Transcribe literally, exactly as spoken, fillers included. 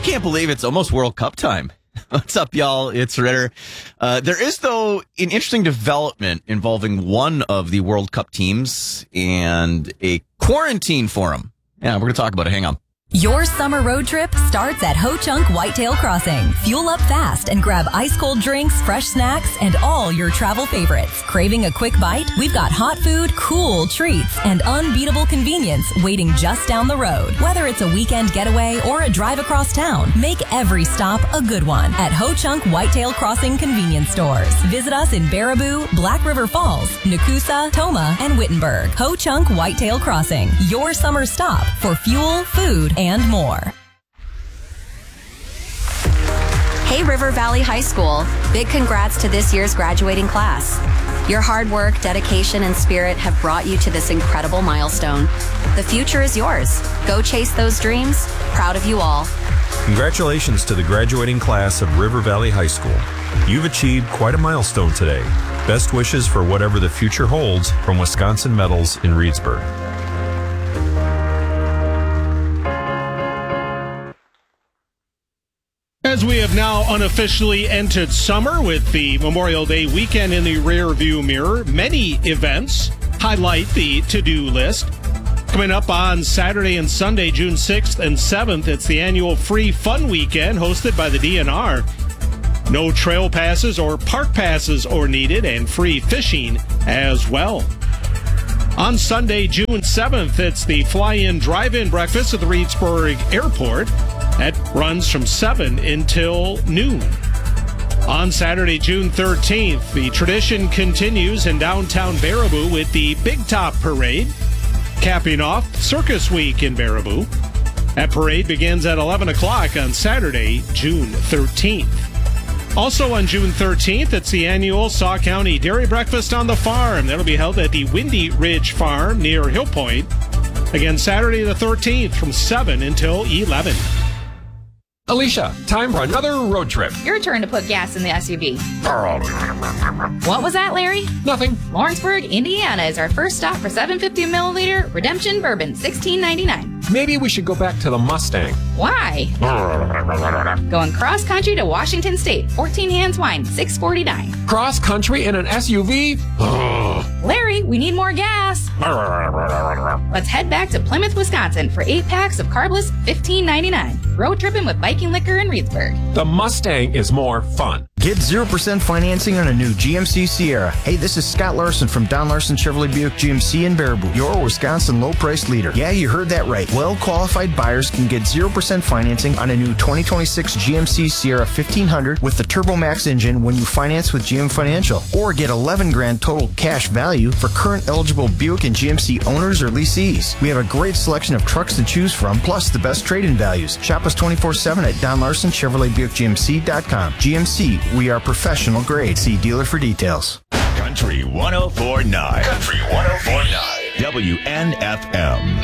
can't believe it's almost World Cup time. What's up, y'all? It's Ritter. Uh, there is, though, an interesting development involving one of the World Cup teams and a quarantine for them. Yeah, we're going to talk about it. Hang on. Your summer road trip starts at Ho Chunk Whitetail Crossing. Fuel up fast and grab ice-cold drinks, fresh snacks, and all your travel favorites. Craving a quick bite? We've got hot food, cool treats, and unbeatable convenience waiting just down the road. Whether it's a weekend getaway or a drive across town, make every stop a good one at Ho Chunk Whitetail Crossing convenience stores. Visit us in Baraboo, Black River Falls, Nakusa, Toma, and Wittenberg. Ho Chunk Whitetail Crossing, your summer stop for fuel, food, and more. Hey, River Valley High School. Big congrats to this year's graduating class. Your hard work, dedication, and spirit have brought you to this incredible milestone. The future is yours. Go chase those dreams. Proud of you all. Congratulations to the graduating class of River Valley High School. You've achieved quite a milestone today. Best wishes for whatever the future holds from Wisconsin Metals in Reedsburg. As we have now unofficially entered summer with the Memorial Day weekend in the rearview mirror, many events highlight the to-do list. Coming up on Saturday and Sunday, June sixth and seventh, it's the annual Free Fun Weekend hosted by the D N R. No trail passes or park passes are needed, and free fishing as well. On Sunday, June seventh, it's the Fly-In Drive-In Breakfast at the Reedsburg Airport. That runs from seven until noon. On Saturday, June thirteenth, the tradition continues in downtown Baraboo with the Big Top Parade, capping off Circus Week in Baraboo. That parade begins at eleven o'clock on Saturday, June thirteenth. Also on June thirteenth, it's the annual Saw County Dairy Breakfast on the Farm. That'll be held at the Windy Ridge Farm near Hill Point. Again, Saturday the thirteenth from seven until eleven. Alicia, time for another road trip. Your turn to put gas in the S U V. What was that, Larry? Nothing. Lawrenceburg, Indiana is our first stop for seven hundred fifty milliliter Redemption Bourbon, sixteen ninety-nine. Maybe we should go back to the Mustang. Why? Going cross country to Washington State, fourteen Hands Wine, six forty-nine. Cross country in an S U V? Larry, we need more gas. Let's head back to Plymouth, Wisconsin for eight packs of carbless, fifteen ninety-nine. Road tripping with Viking Liquor in Reedsburg. The Mustang is more fun. Get zero percent financing on a new G M C Sierra. Hey, this is Scott Larson from Don Larson Chevrolet Buick G M C in Baraboo, your Wisconsin low-price leader. Yeah, you heard that right. Well-qualified buyers can get zero percent financing on a new twenty twenty-six G M C Sierra fifteen hundred with the TurboMax engine when you finance with G M Financial. Or get eleven grand total cash value for current eligible Buick and G M C owners or lessees. We have a great selection of trucks to choose from, plus the best trade-in values. Shop us twenty-four seven at Don Larson Chevrolet Buick G M C dot com. G M C, we are professional grade. See dealer for details. Country one oh four point nine. Country one oh four point nine. W N F M.